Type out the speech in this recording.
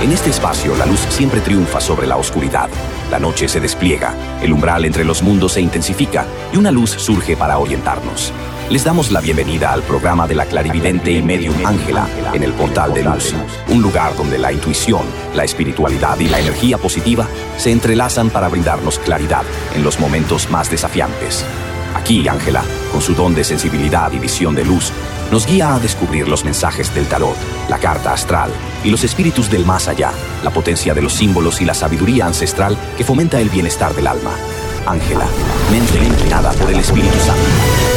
En este espacio, la luz siempre triunfa sobre la oscuridad. La noche se despliega, el umbral entre los mundos se intensifica y una luz surge para orientarnos. Les damos la bienvenida al programa de la clarividente y medium Ángela en el Portal de Luz, un lugar donde la intuición, la espiritualidad y la energía positiva se entrelazan para brindarnos claridad en los momentos más desafiantes. Aquí, Ángela, con su don de sensibilidad y visión de luz, nos guía a descubrir los mensajes del tarot, la carta astral y los espíritus del más allá, la potencia de los símbolos y la sabiduría ancestral que fomenta el bienestar del alma. Ángela, mente entrenada por el Espíritu Santo.